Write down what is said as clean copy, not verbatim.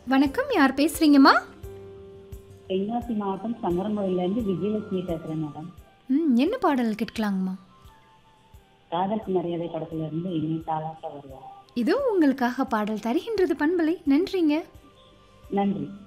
வணக்கம். யார் பேசுறீங்கம்மா? தென்காசி மாவட்டம் சங்கரங்கோயிலேருந்து விஜயலட்சுமி பேசுகிறேன் மேடம். என்ன பாடல் கேட்கலாங்கம்மா? காதலுக்கு மரியாதை படத்துலேருந்து இனி தாலாட்ட வருவார். இதோ உங்களுக்காக பாடல் தருகின்றது பண்பலை. நன்றிங்க. நன்றி.